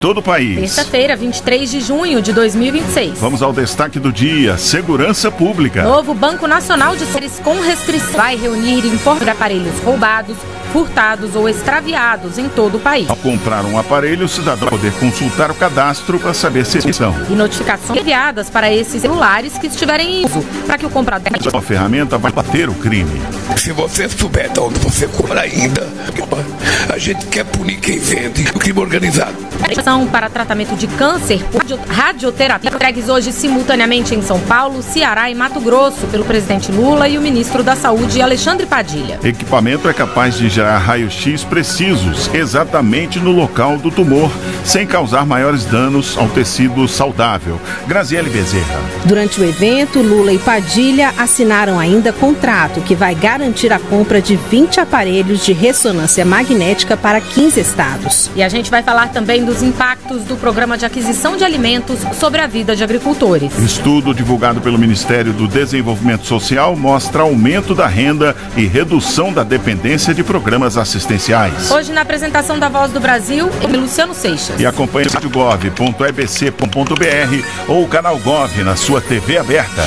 Todo o país. Terça-feira, 23 de junho de 2026. Vamos ao destaque do dia: segurança pública. Novo Banco Nacional de Séries com restrição vai reunir informes de aparelhos roubados, furtados ou extraviados em todo o país. Ao comprar um aparelho, o cidadão vai poder consultar o cadastro para saber se estão. E notificações enviadas para esses celulares que estiverem em uso, para que o comprador... A ferramenta vai bater o crime. Se você souber de onde você compra ainda, a gente quer punir quem vende o crime organizado. Para tratamento de câncer por radioterapia entregues hoje simultaneamente em São Paulo, Ceará e Mato Grosso pelo presidente Lula e o ministro da Saúde, Alexandre Padilha. Equipamento é capaz de gerar raios-x precisos exatamente no local do tumor, sem causar maiores danos ao tecido saudável. Graziele Bezerra. Durante o evento, Lula e Padilha assinaram ainda contrato que vai garantir a compra de 20 aparelhos de ressonância magnética para 15 estados. E a gente vai falar também dos impactos do Programa de Aquisição de Alimentos sobre a vida de agricultores. Estudo divulgado pelo Ministério do Desenvolvimento Social mostra aumento da renda e redução da dependência de programas assistenciais. Hoje, na apresentação da Voz do Brasil, Luciano Seixas. E acompanhe radiogov.ebc.br ou o canal Gov na sua TV aberta.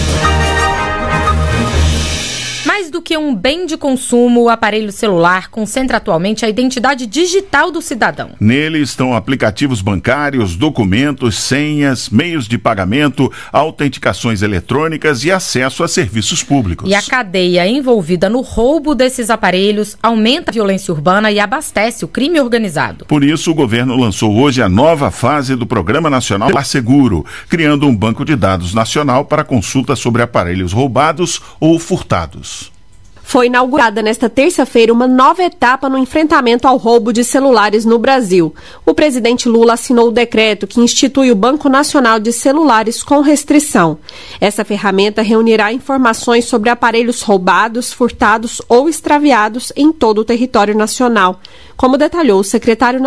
Mais do que um bem de consumo, o aparelho celular concentra atualmente a identidade digital do cidadão. Nele estão aplicativos bancários, documentos, senhas, meios de pagamento, autenticações eletrônicas e acesso a serviços públicos. E a cadeia envolvida no roubo desses aparelhos aumenta a violência urbana e abastece o crime organizado. Por isso, o governo lançou hoje a nova fase do Programa Nacional Celular Seguro, criando um banco de dados nacional para consulta sobre aparelhos roubados ou furtados. Foi inaugurada nesta terça-feira uma nova etapa no enfrentamento ao roubo de celulares no Brasil. O presidente Lula assinou o decreto que institui o Banco Nacional de Celulares com restrição. Essa ferramenta reunirá informações sobre aparelhos roubados, furtados ou extraviados em todo o território nacional, como detalhou o secretário